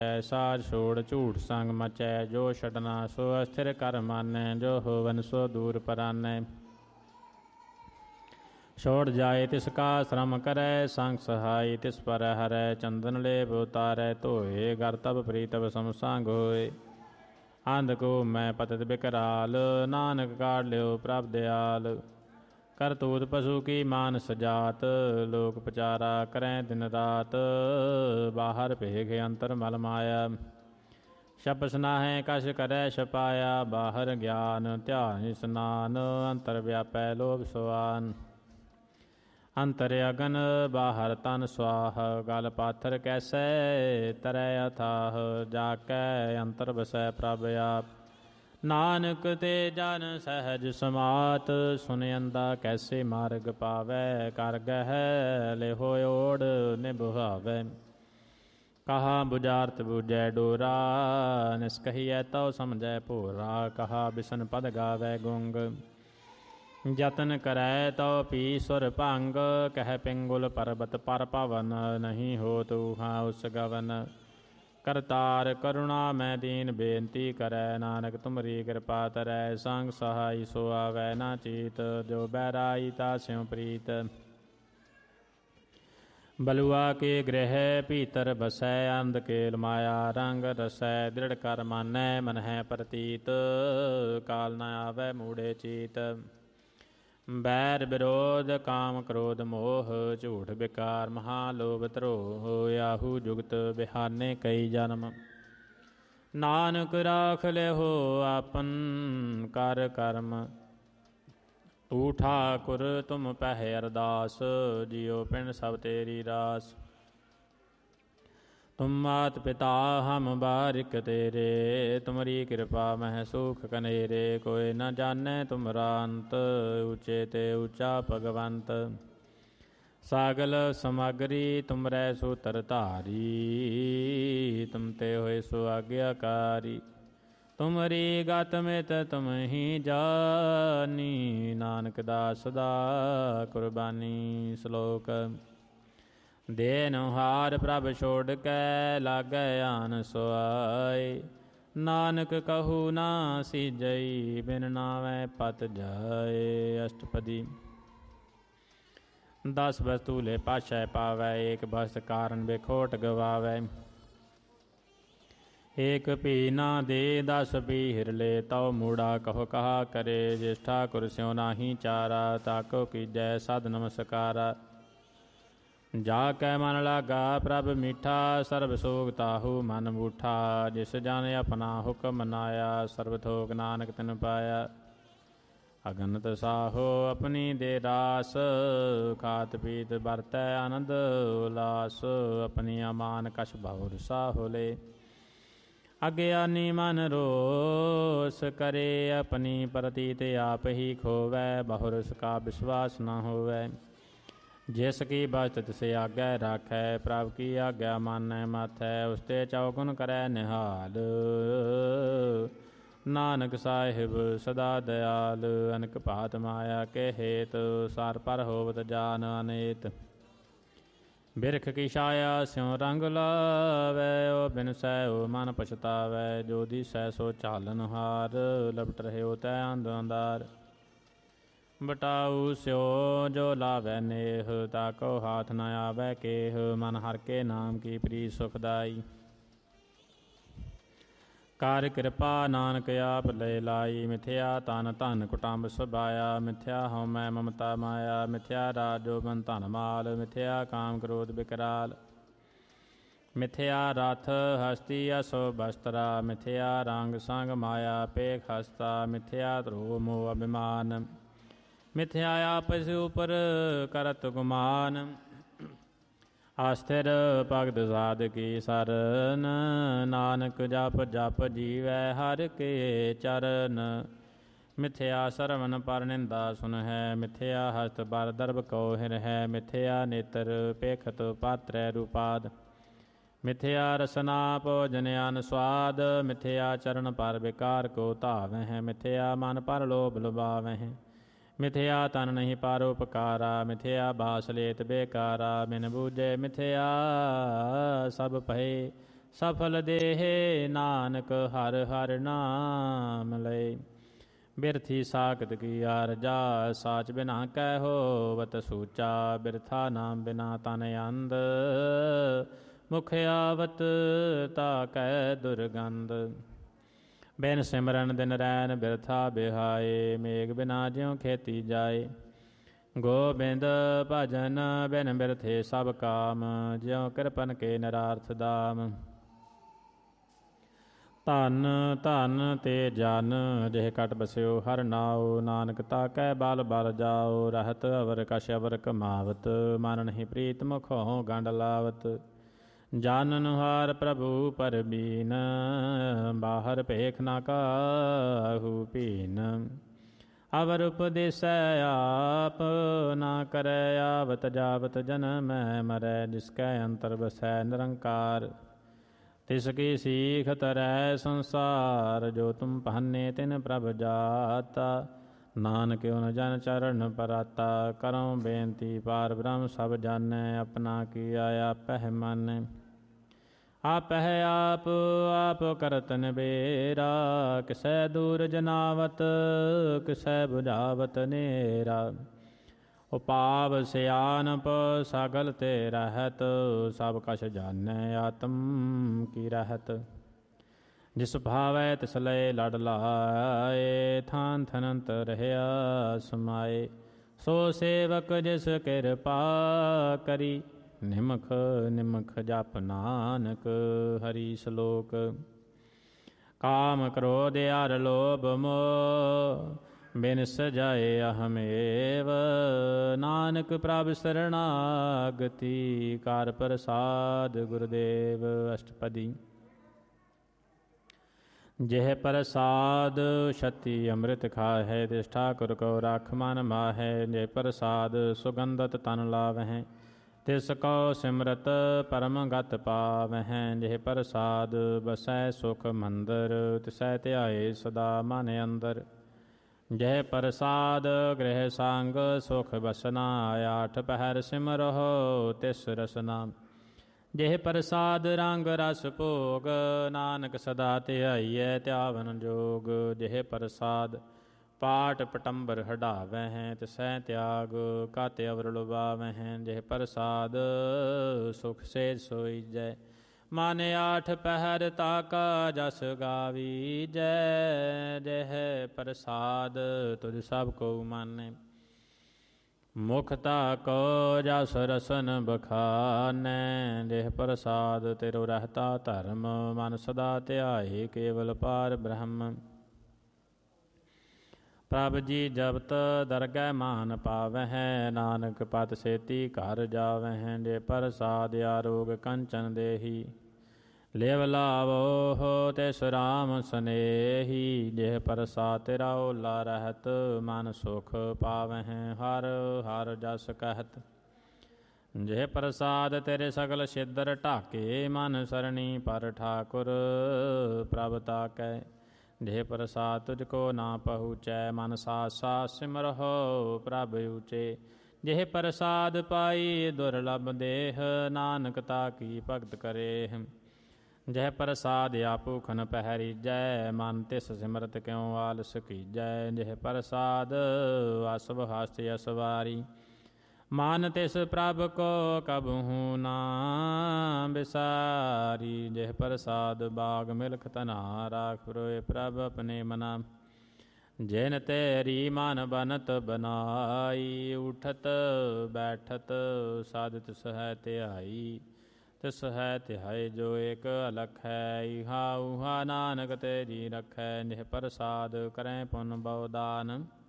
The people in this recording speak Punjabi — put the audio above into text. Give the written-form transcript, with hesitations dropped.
ਸਾਜ ਛੋੜ ਝੂਠ ਸੰਗ ਮਚੈ। ਜੋ ਛਡਨਾ ਸੋ ਅਸਥਿਰ ਕਰ ਮਾਨੈ। ਜੋ ਹੋਵਨ ਸੋ ਦੂਰ ਪਰਾਨੈ। ਛੋੜ ਜਾਏ ਤਿਸ ਕਾ ਸ਼ਰਮ ਕਰੈ। ਸੰਗ ਸਹਾਈ ਤਿਸ ਪਰ ਹਰੈ। ਚੰਦਨ ਲੇਪ ਉਤਾਰੈ ਧੋਏ। ਗਰ ਤਬ ਪ੍ਰੀਤਵ ਸਮਸੰਗ ਹੋਏ। ਅੰਧ ਕੋ ਮੈਂ ਪਤਿਤ ਬਿਕਰਾਲ। ਨਾਨਕ ਕਾਢ ਲਿਓ ਪ੍ਰਭ ਦਿਆਲ। ਕਰਤੂਤ ਪਸ਼ੂ ਕੀ ਮਾਨਸ ਜਾਤ। ਲੋਕ ਪਚਾਰਾ ਕਰੈ ਦਿਨ ਰਾਤ। ਬਾਹਰ ਭੇਖ ਅੰਤਰ ਮਲ ਮਾਇਆ। ਛਪਸ ਨਾਹੈ ਕਛ ਕਰੈ ਛਪਾਇਆ। ਬਾਹਰ ਗਿਆਨ ਧਿਆਨ ਇਸਨਾਨ। ਅੰਤਰ ਵਿਆਪੈ ਲੋਭ ਸੁਆਨ। ਅੰਤਰ ਅਗਨ ਬਾਹਰ ਤਨ ਸੁਆਹ। ਗਲ ਪਾਥਰ ਕੈਸੈ ਤਰੈ ਅਥਾਹ। ਜਾ ਕੈ ਅੰਤਰ ਵਸੈ ਪ੍ਰਭ ਆਪ। ਨਾਨਕ ਤੇ ਜਨ ਸਹਿਜ ਸਮਾਤ। ਸੁਨਿਅੰਦਾ ਕੈਸੇ ਮਾਰਗ ਪਾਵੈ। ਕਰ ਗਹਿ ਲਿਹੋ ਓੜ ਨਿਭਾਵੈ। ਕਹਾ ਬੁਝਾਰਤ ਬੁਝੈ ਡੋਰਾ। ਨਿਸਕਹੀਐ ਤਉ ਸਮਝੈ ਭੋਰਾ। ਕਹਾ ਬਿਸਨ ਪਦ ਗਾਵੈ ਗੁੰਗ। ਜਤਨ ਕਰੈ ਤਉ ਪੀ ਸੁਰ ਭੰਗ। ਕਹਿ ਪਿੰਗੁਲ ਪਰਬਤ ਪਰ ਪਵਨ। ਨਹੀਂ ਹੋਤ ਊਹਾਂ ਉਸ ਗਵਨ। ਕਰਤਾਰ ਕਰੁਣਾ ਮੈਂ ਦੀਨ ਬੇਨਤੀ ਕਰੈ। ਨਾਨਕ ਤੁਮਰੀ ਕਿਰਪਾ ਤਰੈ। ਸੰਗ ਸਹਾਈ ਸੋ ਆਵੈ ਨਾ ਚੀਤ। ਜੋ ਬੈਰਾਈ ਤਾ ਸਿਉ ਪ੍ਰੀਤ। ਬਲੁਆ ਕੇ ਗ੍ਰਹਿ ਭੀਤਰ ਬਸੈ। ਅੰਧ ਕੇਲ ਮਾਇਆ ਰੰਗ ਰਸੈ। ਦ੍ਰਿੜ ਕਰ ਮਾਨੈ ਮਨਹਿ ਪ੍ਰਤੀਤ। ਕਾਲ ਨ ਆਵੈ ਮੂੜੇ ਚੀਤ। ਬੈਰ ਵਿਰੋਧ ਕਾਮ ਕ੍ਰੋਧ ਮੋਹ। ਝੂਠ ਬਿਕਾਰ ਮਹਾ ਲੋਭ ਧਰੋਹ। ਆਹੂ ਜੁਗਤ ਬਿਹਾਨੇ ਕਈ ਜਨਮ। ਨਾਨਕ ਰਾਖ ਲਿਹੋ ਆਪਨ ਕਰ ਕਰਮ। ਤੂ ਠਾਕੁਰ ਤੁਮ ਪਹਿ ਅਰਦਾਸ। ਜਿਉ ਪਿੰਡ ਸਭ ਤੇਰੀ ਰਾਸ। ਤੁਮ ਮਾਤ ਪਿਤਾ ਹਮ ਬਾਰਿਕ ਤੇਰੇ। ਤੁਮਰੀ ਕਿਰਪਾ ਮਹਿ ਸੁਖ ਕਨੇਰੇ। ਕੋਈ ਨ ਜਾਣੈ ਤੁਮਰਾ ਅੰਤ। ਊਚੇ ਤੇ ਊਚਾ ਭਗਵੰਤ। ਸਾਗਲ ਸਮਗਰੀ ਤੁਮਰੈ ਸੂਤਰ ਧਾਰੀ। ਤੁਮ ਤੇ ਹੋਏ ਸੋ ਆਗਿਆਕਾਰੀ। ਤੁਮਰੀ ਗਤ ਮਿਤ ਤੁਮ ਹੀ ਜਾਨੀ। ਨਾਨਕ ਦਾਸ ਦਾ ਕੁਰਬਾਨੀ। ਸ਼ਲੋਕ। ਦੇਨਹਾਰ ਪ੍ਰਭ ਛੋੜ ਕੈ ਲਾਗੈ ਆਨ ਸੁਆਏ। ਨਾਨਕ ਕਹੂ ਨਾ ਸੀਜਈ। ਬਿਨ ਨਾਵੈ ਪਤ ਜਾਏ। ਅਸ਼ਟਪਦੀ। 10 ਬਸਤੂਲੇ ਪਾਸ਼ੈ ਪਾਵੈ। ਏਕ ਬਸਤ ਕਾਰਨ ਬੇਖੋਟ ਗਵਾਵੈ। ਏਕ ਭੀ ਨਾ ਦੇ 10 ਪੀਹਿਰ ਲੇ। ਤਉ ਮੂੜਾ ਕਹੋ ਕਹਾ ਕਰੇ। ਜਿਸ ਠਾਕੁਰ ਸਿਉ ਨਾਹੀ ਚਾਰਾ। ਤਾਕੋ ਕੀਜੈ ਸਦ ਨਮਸਕਾਰਾ। ਜਾ ਕੈ ਮਨ ਲਾਗਾ ਪ੍ਰਭ ਮੀਠਾ। ਸਰਬ ਸੋਗ ਤਾਹੂ ਮਨ ਬੂਠਾ। ਜਿਸ ਜਨ ਆਪਣਾ ਹੁਕਮ ਮਨਾਇਆ। ਸਰਬ ਥੋਕ ਨਾਨਕ ਤਿਨ ਪਾਇਆ। ਅਗਨਤ ਸਾਹੋ ਆਪਣੀ ਦੇ ਰਾਸ। ਖਾਤ ਪੀਤ ਵਰਤੈ ਆਨੰਦ ਉਲਾਸ। ਆਪਣੀ ਅਮਾਨ ਕਛ ਬਹੁਰ ਸਾਹੋ ਲੇ। ਅਗਿਆਨੀ ਮਨ ਰੋਸ ਕਰੇ। ਆਪਣੀ ਪ੍ਰਤੀਤ ਆਪ ਹੀ ਖੋਵੈ। ਬਹੁਰਸ ਕਾ ਵਿਸ਼ਵਾਸ ਨ ਹੋਵੈ। ਜਿਸ ਕੀ ਬਚਤ ਤਿਸ ਆਗੈ ਰਾਖੈ। ਪ੍ਰਭ ਕੀ ਆਗਿਆ ਮਾਨੈ ਮਾਥੈ। ਉਸ ਤੇ ਚੌਗੁਣ ਕਰੈ ਨਿਹਾਲ। ਨਾਨਕ ਸਾਹਿਬ ਸਦਾ ਦਿਆਲ। ਅਨਕ ਭਾਤ ਮਾਇਆ ਕੇ ਹੇਤ। ਸਾਰ ਪਰ ਹੋਵਤ ਜਾਨ ਅਨੇਤ। ਬਿਰਖ ਕੀ ਛਾਇਆ ਸਿਉ ਰੰਗ ਲਾਵੈ। ਓ ਬਿਨਸੈ ਓ ਮਨ ਪਛਤਾਵੈ। ਜੋ ਦੀਸੈ ਸੋ ਝਾਲਨ ਹਾਰ। ਲਪਟ ਰਹਿਓ ਤੈ ਅੰਧ ਅੰਧਾਰ। ਬਟਾਊ ਸਿਓ ਜੋ ਲਾਵੈ ਨੇਹ। ਤਾਕੋ ਹਾਥ ਨ ਆਵੈ ਕੇਹ। ਮਨ ਹਰਿ ਕੇ ਨਾਮ ਕੀ ਪ੍ਰੀਤ ਸੁਖਦਾਈ। ਕਰ ਕਿਰਪਾ ਨਾਨਕ ਆਪ ਲੈ ਲਾਈ। ਮਿਥਿਆ ਤਨ ਧਨ ਕੁਟੰਬ ਸੁਭਾਇਆ। ਮਿਥਿਆ ਹਉਮੈ ਮਮਤਾ ਮਾਇਆ। ਮਿਥਿਆ ਰਾਜ ਜੋਬਨ ਧਨ ਮਾਲ। ਮਿਥਿਆ ਕਾਮ ਕ੍ਰੋਧ ਬਿਕਰਾਲ। ਮਿਥਿਆ ਰਥ ਹਸਤੀ ਅਸੋ ਬਸਤਰਾ। ਮਿਥਿਆ ਰੰਗ ਸੰਗ ਮਾਇਆ ਪੇਖ ਹਸਤਾ। ਮਿਥਿਆ ਧਰੋ ਮੋਹ ਅਭਿਮਾਨ। ਮਿਥਿਆ ਆਪਸ ਉਪਰ ਕਰਤ ਗੁਮਾਨ। ਅਸਥਿਰ ਭਗਤ ਸਾਧ ਕੀ ਸਰਨ। ਨਾਨਕ ਜਪ ਜਪ ਜੀਵੈ ਹਰਿ ਕੇ ਚਰਨ। ਮਿਥਿਆ ਸਰਵਨ ਪਰ ਨਿੰਦਾ ਸੁਨਹਿ। ਮਿਥਿਆ ਹਸਤ ਬਰ ਦਰਬ ਕੋ ਹਿਰਹਿ। ਮਿਥਿਆ ਨੇਤਰ ਪੇਖਤ ਪਾਤਰੈ ਰੂਪਾਦ। ਮਿਥਿਆ ਰਸਨਾ ਭੋਜਨ ਅਨ ਸਵਾਦ। ਮਿਥਿਆ ਚਰਨ ਪਰ ਵਿਕਾਰ ਕੋ ਧਾਵਹਿ। ਮਿਥਿਆ ਮਨ ਪਰ ਲੋਭ ਲੁਭਾਵਹਿ। ਮਿਥਿਆ ਤਨ ਨਹੀਂ ਪਰਉਪਕਾਰਾ। ਮਿਥਿਆ ਬਾਸ ਲੇਤ ਬੇਕਾਰਾ। ਬਿਨ ਬੂਝੇ ਮਿਥਿਆ ਸਭ ਭਏ ਸਫਲ ਦੇਹ ਨਾਨਕ ਹਰ ਹਰ ਨਾਮ ਲਏ। ਬਿਰਥੀ ਸਾਖਤ ਕੀ ਆਰਜਾ ਸਾਚ ਬਿਨਾ ਕਹਿ ਹੋਵਤ ਸੂਚਾ। ਬਿਰਥਾ ਨਾਮ ਬਿਨਾ ਤਨ ਅੰਧ ਮੁਖ ਆਵਤ ਤਾ ਕੈ ਦੁਰਗੰਧ। ਬਿਨ ਸਿਮਰਨ ਦਿਨ ਰੈਨ ਬਿਰਥਾ ਬਿਹਾਏ। ਮੇਘ ਬਿਨਾ ਜਿਉ ਖੇਤੀ ਜਾਏ। ਗੋਬਿੰਦ ਭਜਨ ਬਿਨ ਬਿਰਥੇ ਸਭ ਕਾਮ। ਜਿਉ ਕਿਰਪਨ ਕੇ ਨਰਾਰਥ ਦਾਮ। ਧਨ ਧਨ ਤੇ ਜਨ ਜਿਹ ਕਟ ਬਸਿਓ ਹਰ ਨਾਉ। ਨਾਨਕ ਤਾ ਕੈ ਬਲ ਬਲ ਜਾਓ। ਰਹਿਤ ਅਵਰ ਕਛ ਅਵਰ ਕਮਾਵਤ। ਮਨ ਨਹੀਂ ਪ੍ਰੀਤ ਮੁਖੋਂ ਗੰਢ ਲਾਵਤ। ਜਾਨਨ ਹਾਰ ਪ੍ਰਭੂ ਪਰਬੀਨ। ਬਾਹਰ ਭੇਖ ਨਾ ਕਾਹੂ ਭੀਨ। ਅਵਰ ਉਪਦੇਸੈ ਆਪ ਨਾ ਕਰੈ। ਆਵਤ ਜਾਵਤ ਜਨਮੈ ਮਰੈ। ਜਿਸ ਕੈ ਅੰਤਰ ਬਸੈ ਨਿਰੰਕਾਰ। ਤਿਸ ਕੀ ਸੀਖ ਤਰੈ ਸੰਸਾਰ। ਜੋ ਤੁਮ ਭਾਨੇ ਤਿਨ ਪ੍ਰਭ ਜਾਤਾ। ਨਾਨਕ ਓਨ ਜਨ ਚਰਨ ਪਰਾਤਾ। ਕਰਉ ਬੇਨਤੀ ਪਾਰ ਬ੍ਰਹਮ ਸਭ ਜਾਣੈ। ਆਪਣਾ ਕੀਆ ਆਪਹਿ ਮਾਨੈ। ਆਪਹਿ ਆਪ ਆਪ ਕਰਤ ਨਿਬੇਰਾ। ਕਿਸੈ ਦੂਰ ਜਨਾਵਤ ਕਿਸੈ ਬੁਝਾਵਤ ਨੇਰਾ। ਉਪਾਵ ਸਿਆਨਪ ਸਗਲ ਤੇ ਰਹਿਤ। ਸਭ ਕਛ ਜਾਣੈ ਆਤਮ ਕੀ ਰਹਿਤ। ਜਿਸ ਭਾਵੈ ਤਿਸ ਲਏ ਲੜ ਲਾਏ। ਥਾਨ ਥਨੰਤ ਰਹਿਆ ਸਮਾਏ। ਸੋ ਸੇਵਕ ਜਿਸ ਕਿਰਪਾ ਕਰੀ। ਨਿਮਖ ਨਿਮਖ ਜਪ ਨਾਨਕ ਹਰੀ ਸ਼ਲੋਕ। ਕਾਮ ਕ੍ਰੋਧ ਅਰ ਲੋਭ ਮੋਹ ਬਿਨ ਸਜਾਏ ਅਹਮੇਵ। ਨਾਨਕ ਪ੍ਰਭ ਸਰਣਾਗਤੀ। ਕਰ ਪ੍ਰਸਾਦ ਗੁਰਦੇਵ ਅਸ਼ਟਪਦੀ। ਜਿਹ ਪ੍ਰਸਾਦ ਛਤੀ ਅੰਮ੍ਰਿਤ ਖਾਹੈ। ਤਿਸ ਠਾਕੁਰ ਕੋ ਰਖ ਮਨ ਮਾਹੈ। ਜੇ ਪ੍ਰਸਾਦ ਸੁਗੰਧਤ ਤਨ ਲਾਵਹਿ। ਤਿਸ ਕਉ ਸਿਮਰਤ ਪਰਮ ਗਤ ਪਾਵਹਿ। ਜਿਹ ਪ੍ਰਸਾਦ ਬਸੈ ਸੁਖ ਮੰਦਰ। ਤਿਸੈ ਧਿਆਏ ਸਦਾ ਮਨ ਅੰਦਰ। ਜਹ ਪ੍ਰਸਾਦ ਗ੍ਰਹਿ ਸੰਗ ਸੁਖ ਬਸਨਾ। ਆਠ ਪਹਿਰ ਸਿਮਰਹੁ ਤਿਸ ਰਸਨਾ। ਜਿਹ ਪ੍ਰਸਾਦ ਰੰਗ ਰਸ ਭੋਗ। ਨਾਨਕ ਸਦਾ ਧਿਆਈਐ ਧਿਆਵਨ ਜੋਗ। ਜਿਹ ਪ੍ਰਸਾਦ ਪਾਟ ਪਟੰਬਰ ਹਢਾਵਹਿ। ਤਿਸੈ ਤਿਆਗ ਕਾਤੇ ਅਵਰ ਲੁਭਾਵਹਿ। ਜਿਹ ਪ੍ਰਸਾਦ ਸੁਖ ਸੇਜ ਸੋਈਜੈ। ਮਨ ਆਠ ਪਹਿਰ ਤਾਕਾ ਜਸ ਗਾਵੀਜੈ। ਜਿਹ ਪ੍ਰਸਾਦ ਤੁਧ ਸਭ ਕੋ ਮਾਨੈ। ਮੁਖ ਤਾਕੋ ਜਸ ਰਸਨ ਬਖਾਨੈ। ਜਿਹ ਪ੍ਰਸਾਦ ਤਿਰੁ ਰਹਤਾ ਧਰਮ। ਮਨ ਸਦਾ ਧਿਆਏ ਕੇਵਲ ਪਾਰ ਬ੍ਰਹਮ। ਪ੍ਰਭ ਜੀ ਜਪਤ ਦਰਗਹਿ ਮਾਨ ਪਾਵਹਿ। ਨਾਨਕ ਪਤ ਸੇਤੀ ਘਰ ਜਾਵਹਿ। ਜੇ ਪ੍ਰਸਾਦ ਆਰੋਗ ਕੰਚਨ ਦੇਹੀ। ਲਿਵ ਲਾਵੋ ਤਿਸ ਰਾਮ ਸਨੇਹੀ। ਜਿਹ ਪ੍ਰਸਾਦ ਤੇਰਾ ਓਲਾ ਰਹਿਤ। ਮਨ ਸੁਖ ਪਾਵਹਿ ਹਰ ਹਰ ਜਸ ਕਹਿਤ। ਜਿਹ ਪ੍ਰਸਾਦ ਤੇਰੇ ਸਗਲ ਛਿਦਰ ਢਾਕੇ। ਮਨ ਸਰਣੀ ਪਰ ਠਾਕੁਰ ਪ੍ਰਭ ਤਾਕੈ। ਜਿਹ ਪ੍ਰਸਾਦ ਤੁਝ ਕੋ ਨਾ ਪਹੁੰਚੈ। ਮਨ ਸਾਥ ਸਾਥ ਸਿਮਰਹੁ ਪ੍ਰਭ ਊਚੇ। ਜਿਹ ਪ੍ਰਸਾਦ ਪਾਈ ਦੁਰਲਭ ਦੇਹ। ਨਾਨਕ ਤਾ ਕੀ ਭਗਤ ਕਰੇਹ। ਜਹ ਪ੍ਰਸਾਦ ਆਪੂਖਨ ਪਹਿਰੀਜੈ। ਮਨ ਤਿਸ ਸਿਮਰਤ ਕਿਉ ਆਲਸ ਕੀਜੈ। ਜਿਹ ਪ੍ਰਸਾਦ ਅਸਵ ਹਸਤ ਅਸਵਾਰੀ। ਮਨ ਤਿਸ ਪ੍ਰਭ ਕੋ ਕਬਹੂ ਨਾ ਬਿਸਾਰੀ। ਜਿਹ ਪ੍ਰਸਾਦ ਬਾਗ ਮਿਲਖ ਧਨਾ। ਰਾਖ ਪਰੋਏ ਪ੍ਰਭ ਆਪਣੇ ਮਨਾ। ਜਿਨ ਤੇਰੀ ਮਨ ਬਨਤ ਬਨਾਈ। ਉਠਤ ਬੈਠਤ ਸਾਧ ਤਿਸ ਹੈ ਧਿਆਈ। ਤਿਸ ਹੈ ਧਿਆਏ ਜੋ ਏਕ ਅਲਖ ਹੈ। ਇਹਾ ਉਹਾ ਨਾਨਕ ਤੇਰੀ ਰਖੈ। ਜਿਹ ਪ੍ਰਸਾਦ ਕਰੈ ਪੁਨ ਬਹੁ ਦਾਨ।